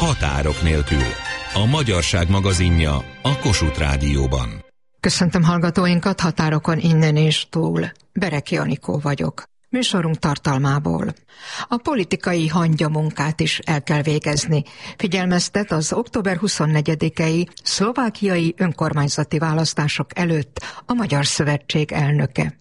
Határok nélkül. A Magyarság magazinja a Kossuth Rádióban. Köszöntöm hallgatóinkat határokon innen és túl. Bereki Anikó vagyok. Műsorunk tartalmából. A politikai hangyamunkát is el kell végezni. Figyelmeztet az október 24-i szlovákiai önkormányzati választások előtt a Magyar Szövetség elnöke.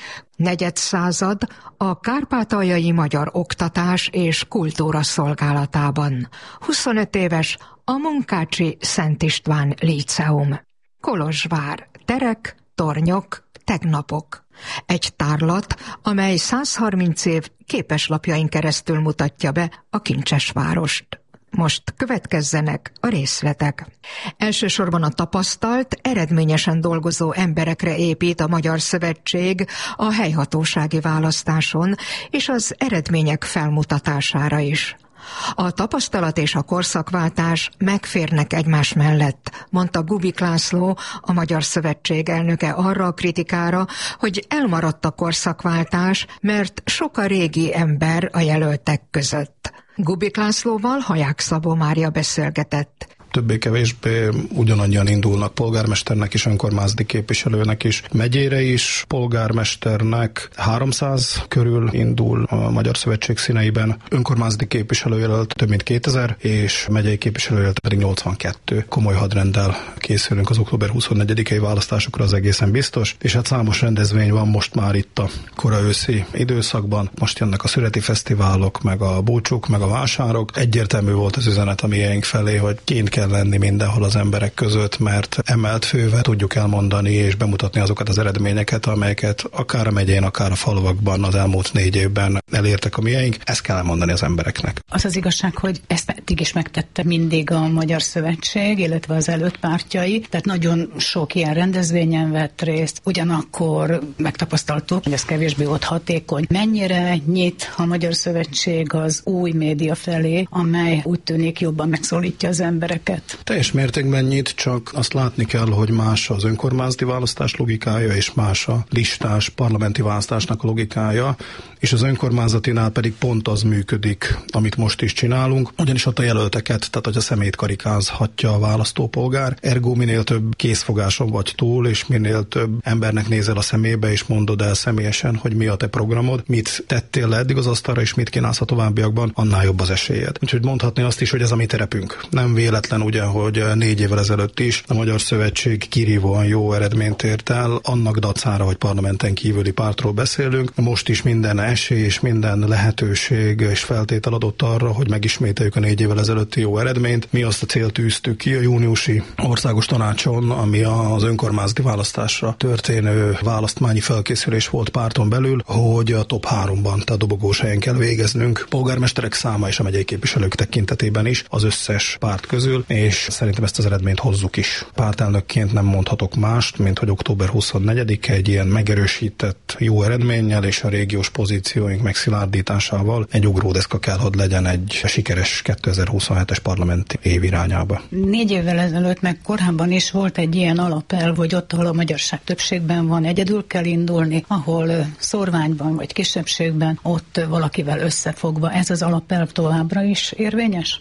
Negyedszázad a Kárpátaljai Magyar Oktatás és Kultúra Szolgálatában. 25 éves a Munkácsi Szent István Líceum. Kolozsvár, terek, tornyok, tegnapok. Egy tárlat, amely 130 év képeslapjain keresztül mutatja be a kincses várost. Most következzenek a részletek. Elsősorban a tapasztalt, eredményesen dolgozó emberekre épít a Magyar Szövetség a helyhatósági választáson és az eredmények felmutatására is. A tapasztalat és a korszakváltás megférnek egymás mellett, mondta Gubik László, a Magyar Szövetség elnöke arra a kritikára, hogy elmaradt a korszakváltás, mert sok a régi ember a jelöltek között. Gubik Lászlóval Haják Szabó Mária beszélgetett. Többé-kevésbé ugyanannyian indulnak polgármesternek is, önkormányzati képviselőnek is, megyére is, polgármesternek 300 körül indul a Magyar Szövetség színeiben, önkormányzati képviselőjelölt több mint 2000, és megyei képviselőjelölt pedig 82. Komoly hadrenddel készülünk az október 24-i választásokra, az egészen biztos, és hát számos rendezvény van most már itt a kora őszi időszakban. Most jönnek a szüreti fesztiválok, meg a búcsúk, meg a vásárok. Egyértelmű volt az üzenet a miénk felé, hogy kint kell lenni mindenhol az emberek között, mert emelt fővel tudjuk elmondani és bemutatni azokat az eredményeket, amelyeket akár a megyén, akár a falvakban az elmúlt 4 évben elértek a miénk. Ezt kell elmondani az embereknek. Az az igazság, hogy ezt eddig is megtette mindig a Magyar Szövetség, illetve az előtt pártjai, tehát nagyon sok ilyen rendezvényen vett részt, ugyanakkor megtapasztaltuk, hogy ez kevésbé volt hatékony. Mennyire nyit a Magyar Szövetség az új média felé, amely úgy tűnik jobban megszólítja az embereket? Teljes mértékben nyit, csak azt látni kell, hogy más az önkormányzati választás logikája, és más a listás parlamenti választásnak a logikája, és az önkormányzatinál pedig pont az működik, amit most is csinálunk, ugyanis ott a jelölteket, tehát hogy a szemét karikázhatja a választópolgár, ergo minél több készfogáson vagy túl, és minél több embernek nézel a szemébe, és mondod el személyesen, hogy mi a te programod, mit tettél le eddig az asztalra, és mit kínálsz a továbbiakban, annál jobb az esélyed. Úgyhogy mondhatni azt is, hogy ez a mi terepünk. Nem véletlen ugye, hogy 4 évvel ezelőtt is a Magyar Szövetség kirívóan jó eredményt ért el, annak dacára, hogy parlamenten kívüli pártról beszélünk. Most is minden esély és minden lehetőség és feltétel adott arra, hogy megismételjük a 4 évvel ezelőtti jó eredményt. Mi azt a célt tűztük ki a júniusi országos tanácson, ami az önkormányzati választásra történő választmányi felkészülés volt párton belül, hogy a top 3-ban, tehát dobogós helyen kell végeznünk. Polgármesterek száma és a megyei képviselők tekintetében is az összes párt közül, és szerintem ezt az eredményt hozzuk is. Pártelnökként nem mondhatok mást, mint hogy október 24-e egy ilyen megerősített jó eredménnyel és a régiós pozícióink megszilárdításával egy ugródeszka kell, hogy legyen egy sikeres 2027-es parlamenti év irányába. 4 évvel ezelőtt meg korábban is volt egy ilyen alapelv, hogy ott, ahol a magyarság többségben van, egyedül kell indulni, ahol szorványban vagy kisebbségben, ott valakivel összefogva. Ez az alapelv továbbra is érvényes?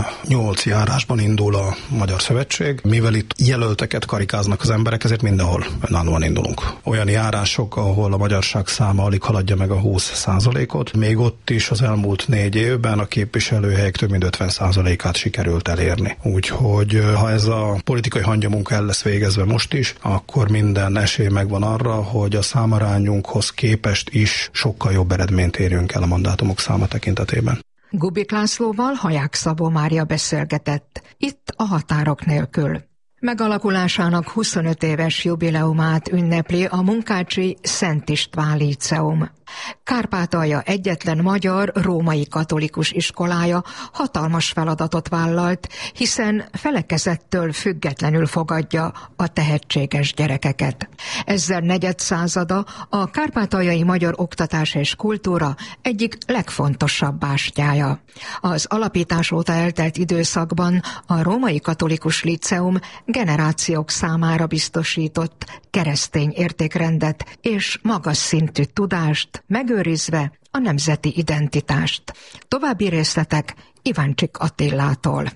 18 járásban indul a Magyar Szövetség. Mivel itt jelölteket karikáznak az emberek, ezért mindenhol önállóan indulunk. Olyan járások, ahol a magyarság száma alig haladja meg a 20%-ot, még ott is az elmúlt 4 évben a képviselőhelyek több mint 50%-át sikerült elérni. Úgyhogy ha ez a politikai hangyamunka el lesz végezve most is, akkor minden esély megvan arra, hogy a számarányunkhoz képest is sokkal jobb eredményt érjünk el a mandátumok száma tekintetében. Gubik Lászlóval Haják Szabó Mária beszélgetett, itt a Határok nélkül. Megalakulásának 25 éves jubileumát ünnepli a Munkácsi Szent István Líceum. Kárpátalja egyetlen magyar római katolikus iskolája hatalmas feladatot vállalt, hiszen felekezettől függetlenül fogadja a tehetséges gyerekeket. Ezzel negyedszázada a kárpátaljai magyar oktatás és kultúra egyik legfontosabb bástyája. Az alapítás óta eltelt időszakban a római katolikus líceum generációk számára biztosított keresztény értékrendet és magas szintű tudást, megőrizve a nemzeti identitást. További részletek Iváncsik Attilától.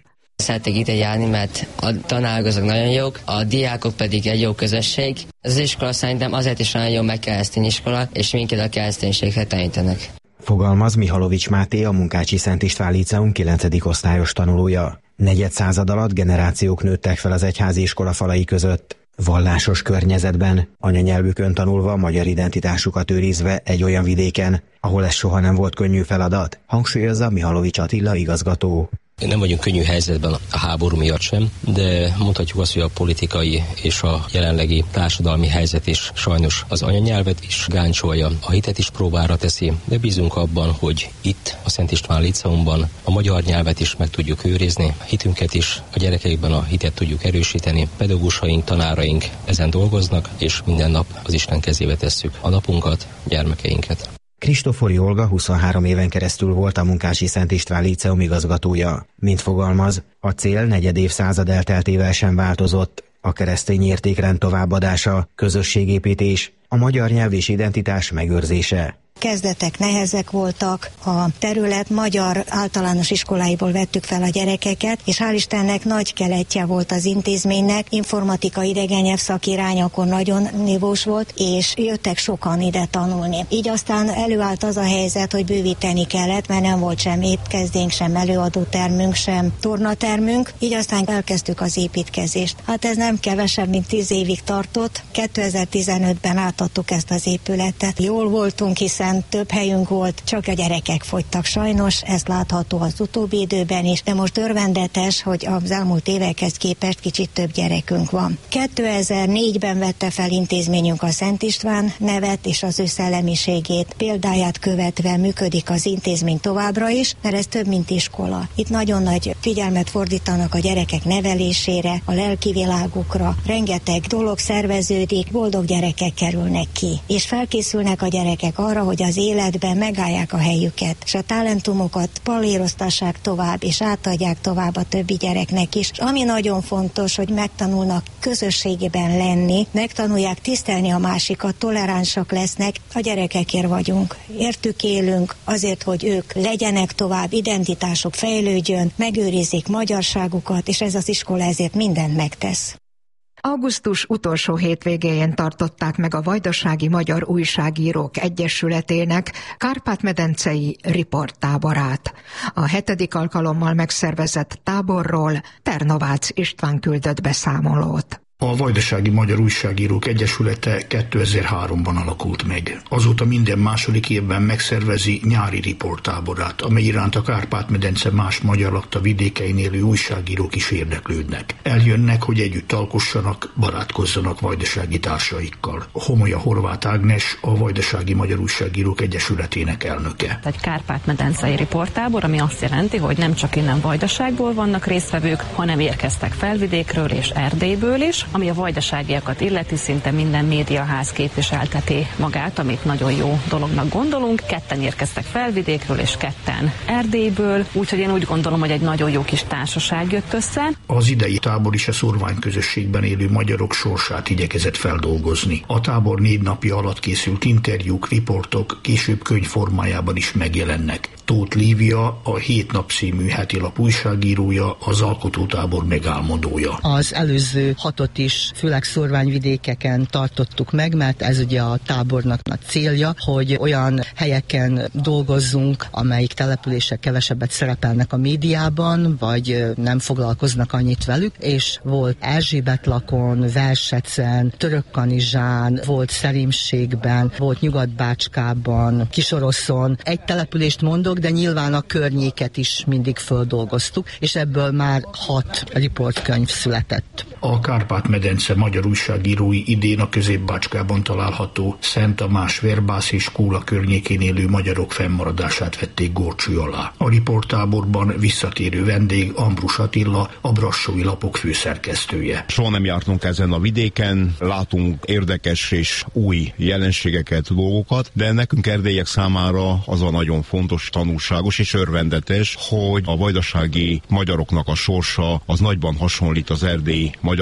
Szeretek ide járni, mert a tanárok azok nagyon jók, a diákok pedig egy jó közösség. Ez az iskola szerintem azért is nagyon jó, meg keresztény iskola, és minket a kereszténységre tanítanak. Fogalmaz Mihalovics Máté, a Munkácsi Szent István Líceum 9. osztályos tanulója. Negyedszázad alatt generációk nőttek fel az egyházi iskola falai között. Vallásos környezetben, anyanyelvükön tanulva, magyar identitásukat őrizve egy olyan vidéken, ahol ez soha nem volt könnyű feladat, hangsúlyozza Mihalovics Attila igazgató. Nem vagyunk könnyű helyzetben a háború miatt sem, de mondhatjuk azt, hogy a politikai és a jelenlegi társadalmi helyzet is sajnos az anyanyelvet is gáncsolja, a hitet is próbára teszi, de bízunk abban, hogy itt a Szent István Líceumban a magyar nyelvet is meg tudjuk őrizni, hitünket is, a gyerekeikben a hitet tudjuk erősíteni, pedagógusaink, tanáraink ezen dolgoznak, és minden nap az Isten kezébe tesszük a napunkat, gyermekeinket. Kristófori Olga 23 éven keresztül volt a Munkácsi Szent István Líceum igazgatója. Mint fogalmaz, a cél negyedévszázad elteltével sem változott. A keresztény értékrend továbbadása, közösségépítés, a magyar nyelv és identitás megőrzése. Kezdetek nehezek voltak, a terület magyar általános iskoláiból vettük fel a gyerekeket, és hál' Istennek nagy keletje volt az intézménynek, informatika idegennyelv szakirány akkor nagyon nívós volt, és jöttek sokan ide tanulni. Így aztán előállt az a helyzet, hogy bővíteni kellett, mert nem volt sem étkezdénk, sem előadótermünk, sem tornatermünk, így aztán elkezdtük az építkezést. Hát ez nem kevesebb, mint 10 évig tartott. 2015-ben átadtuk ezt az épületet. Jól voltunk, hiszen több helyünk volt, csak a gyerekek fogytak sajnos, ez látható az utóbbi időben is, de most örvendetes, hogy az elmúlt évekhez képest kicsit több gyerekünk van. 2004-ben vette fel intézményünk a Szent István nevet és az ő szellemiségét, példáját követve működik az intézmény továbbra is, mert ez több, mint iskola. Itt nagyon nagy figyelmet fordítanak a gyerekek nevelésére, a lelki világukra, rengeteg dolog szerveződik, boldog gyerekek kerülnek ki, és felkészülnek a gyerekek arra, hogy az életben megállják a helyüket, és a talentumokat paléroztassák tovább, és átadják tovább a többi gyereknek is. És ami nagyon fontos, hogy megtanulnak közösségében lenni, megtanulják tisztelni a másikat, toleránsak lesznek, a gyerekekért vagyunk. Értük élünk, azért, hogy ők legyenek tovább, identitásuk fejlődjön, megőrizzék magyarságukat, és ez az iskola ezért mindent megtesz. Augusztus utolsó hétvégéjén tartották meg a Vajdasági Magyar Újságírók Egyesületének Kárpát-medencei riporttáborát. A 7. alkalommal megszervezett táborról Ternovác István küldött beszámolót. A Vajdasági Magyar Újságírók Egyesülete 2003-ban alakult meg. Azóta minden második évben megszervezi nyári riporttáborát, amely iránt a Kárpát-medence más magyar lakta vidékein élő újságírók is érdeklődnek. Eljönnek, hogy együtt alkossanak, barátkozzanak vajdasági társaikkal. Homolya Horváth Ágnes, a Vajdasági Magyar Újságírók Egyesületének elnöke. Egy Kárpát-medencei riporttábor, ami azt jelenti, hogy nem csak innen Vajdaságból vannak résztvevők, hanem érkeztek Felvidékről és Erdélyből is. Ami a vajdaságiakat illeti, szinte minden médiaház képviselteti magát, amit nagyon jó dolognak gondolunk. Ketten érkeztek Felvidékről, és ketten Erdélyből, úgyhogy én úgy gondolom, hogy egy nagyon jó kis társaság jött össze. Az idei tábor is a szórványközösségben élő magyarok sorsát igyekezett feldolgozni. A tábor 4 napja alatt készült interjúk, riportok később könyv formájában is megjelennek. Tóth Lívia, a 7 nap című hetilap újságírója, az alkotótábor megálmodója. Az előző 6-ot is főleg szórványvidékeken tartottuk meg, mert ez ugye a tábornak a célja, hogy olyan helyeken dolgozzunk, amelyik települések kevesebbet szerepelnek a médiában, vagy nem foglalkoznak annyit velük, és volt Erzsébetlakon, Versecen, Törökkanizsán, volt Szerémségben, volt Nyugat-Bácskában, Kisoroszon. Egy települést mondok, de nyilván a környéket is mindig földolgoztuk, és ebből már 6 riportkönyv született. A Kárpát-medence magyar újságírói idén a Közép-Bácskában található Szent Tamás, Verbász és Kóla környékén élő magyarok fennmaradását vették górcső alá. A riporttáborban visszatérő vendég Ambrus Attila, a Brassói Lapok főszerkesztője. Soha nem jártunk ezen a vidéken, látunk érdekes és új jelenségeket, dolgokat, de nekünk erdélyek számára az a nagyon fontos, tanulságos és örvendetes, hogy a vajdasági magyaroknak a sorsa az nagyban hasonlít az erdélyi magyaroknak a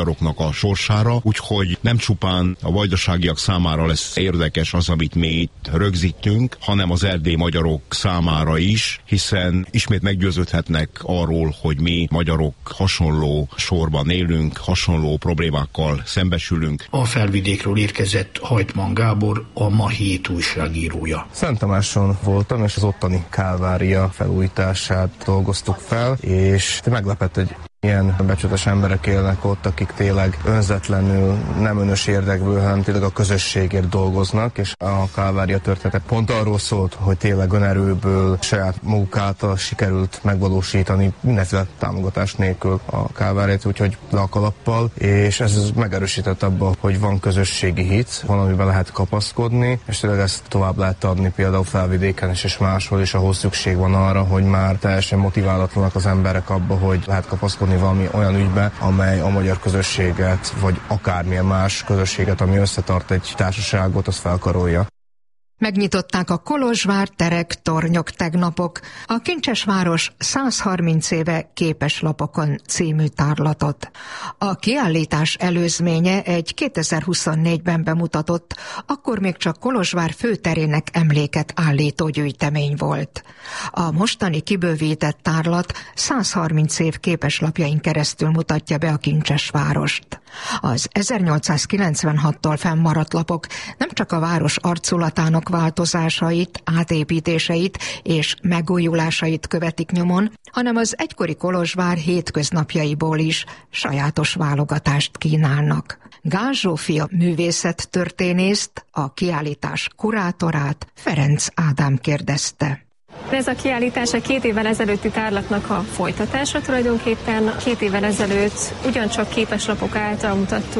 a sorsára, úgyhogy nem csupán a vajdaságiak számára lesz érdekes az, amit mi itt rögzítünk, hanem az erdélyi magyarok számára is, hiszen ismét meggyőződhetnek arról, hogy mi magyarok hasonló sorban élünk, hasonló problémákkal szembesülünk. A Felvidékről érkezett Hajtman Gábor, a Ma Hét újságírója. Szent Tamáson voltam, és az ottani Kálvária felújítását dolgoztuk fel, és meglepett, hogy ilyen becsületes emberek élnek ott, akik tényleg önzetlenül, nem önös érdekből, hanem tényleg a közösségért dolgoznak, és a Kálvária története pont arról szólt, hogy tényleg önerőből, saját maguk által sikerült megvalósítani mindenféle támogatás nélkül a Kálváriát, úgyhogy le a kalappal, és ez megerősített abban, hogy van közösségi hit, valamiben lehet kapaszkodni, és tényleg ezt tovább lehet adni például Felvidéken is, és máshol is, ahol szükség van arra, hogy már teljesen motiválatlanak az emberek abba, hogy lehet kapaszkodni valami olyan ügybe, amely a magyar közösséget, vagy akármilyen más közösséget, ami összetart egy társaságot, az felkarolja. Megnyitották a Kolozsvár terek, tornyok tegnapok, a Kincsesváros 130 éve képeslapokon című tárlatot. A kiállítás előzménye egy 2024-ben bemutatott, akkor még csak Kolozsvár főterének emléket állító gyűjtemény volt. A mostani kibővített tárlat 130 év képeslapjain keresztül mutatja be a Kincsesvárost. Az 1896-tól fennmaradt lapok nem csak a város arculatának változásait, átépítéseit és megújulásait követik nyomon, hanem az egykori Kolozsvár hétköznapjaiból is sajátos válogatást kínálnak. Gál Zsófia művészettörténészt, a kiállítás kurátorát Ferenc Ádám kérdezte. Ez a kiállítás a 2 évvel ezelőtti tárlatnak a folytatása tulajdonképpen. 2 évvel ezelőtt ugyancsak képeslapok által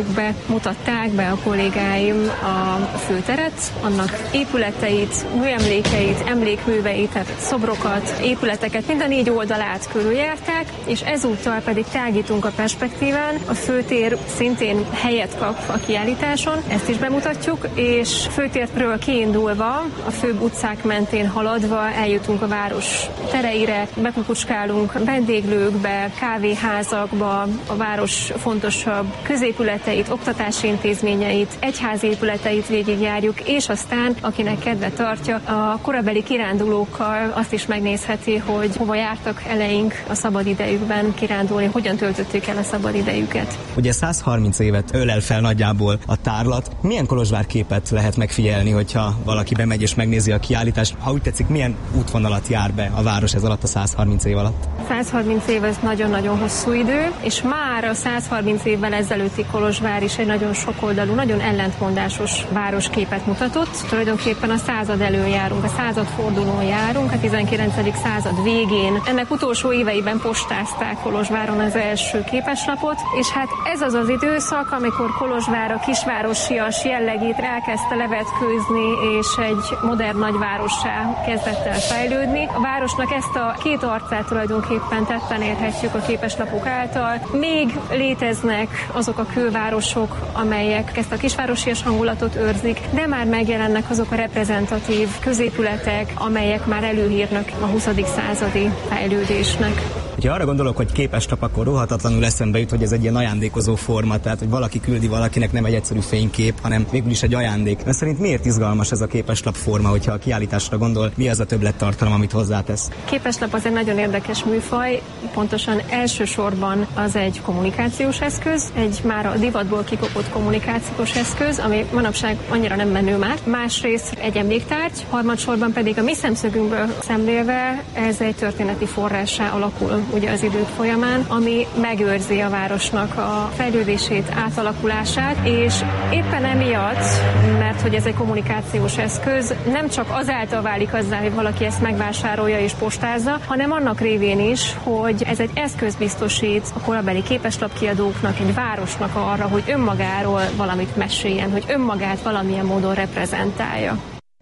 mutatták be a kollégáim a főteret, annak épületeit, műemlékeit, emlékműveit, tehát szobrokat, épületeket, mind a 4 oldalát körüljárták, és ezúttal pedig tágítunk a perspektíván. A főtér szintén helyet kap a kiállításon, ezt is bemutatjuk, és főtérről kiindulva, a főbb utcák mentén haladva eljutunk a város tereire, bekukucskálunk vendéglőkbe, kávéházakba, a város fontosabb középületeit, oktatási intézményeit, egyházi épületeit végigjárjuk, és aztán, akinek kedve tartja, a korabeli kirándulókkal azt is megnézheti, hogy hova jártak eleink a szabadidejükben kirándulni, hogyan töltötték el a szabadidejüket. Ugye 130 évet ölel fel nagyjából a tárlat. Milyen Kolozsvár képet lehet megfigyelni, hogyha valaki bemegy és megnézi a kiállítást? Ha úgy tetszik, milyen útvonalat jár be a város ez alatt a 130 év alatt? 130 év ez nagyon-nagyon hosszú idő, és már a 130 évvel ezelőtti Kolozsvár is egy nagyon sokoldalú, nagyon ellentmondásos városképet mutatott. Tulajdonképpen a század elől járunk, a századfordulón járunk, a 19. század végén. Ennek utolsó éveiben postázták Kolozsváron az első képeslapot, és hát ez az az időszak, amikor Kolozsvár a kisvárosias jellegét elkezdte levetkőzni, és egy modern nagyvárossá kezdett el fejlődni. A városnak ezt a 2 arcát tulajdonképpen tetten érhetjük a képeslapok által. Még léteznek azok a kővárosok, amelyek ezt a kisvárosias hangulatot őrzik, de már megjelennek azok a reprezentatív középületek, amelyek már előhírnak a 20. századi fejlődésnek. Ha arra gondolok, hogy képeslap, akkor rohatatlanul eszembe jut, hogy ez egy ilyen ajándékozó forma, tehát hogy valaki küldi valakinek, nem egy egyszerű fénykép, hanem végül is egy ajándék. Ön szerint miért izgalmas ez a képeslap forma, hogyha a kiállításra gondol, mi az a többlettartalom, amit hozzátesz? Képeslap az egy nagyon érdekes műfaj, pontosan elsősorban az egy kommunikációs eszköz, egy már a divatból kikopott kommunikációs eszköz, ami manapság annyira nem menő már. Másrészt egy emléktárgy, harmadsorban pedig a mi szemszögünkből szemlélve ez egy történeti forrássá alakul ugye az idők folyamán, ami megőrzi a városnak a fejlődését, átalakulását, és éppen emiatt, mert hogy ez egy kommunikációs eszköz, nem csak azáltal válik azzá, hogy valaki ezt megvásárolja és postázza, hanem annak révén is, hogy ez egy eszköz biztosít a korabeli képeslapkiadóknak, egy városnak arra, hogy önmagáról valamit meséljen, hogy önmagát valamilyen módon reprezentálja.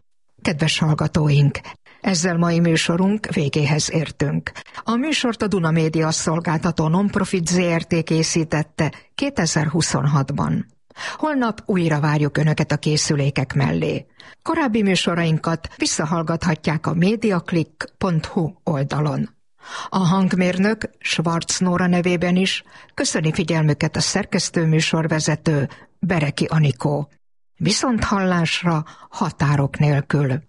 Kedves hallgatóink! Ezzel mai műsorunk végéhez értünk. A műsort a Duna Média szolgáltató non-profit ZRT készítette 2026-ban. Holnap újra várjuk Önöket a készülékek mellé. Korábbi műsorainkat visszahallgathatják a mediaclick.hu oldalon. A hangmérnök Schwarz Nóra nevében is köszöni figyelmüket a szerkesztőműsorvezető Bereki Anikó. Viszonthallásra határok nélkül.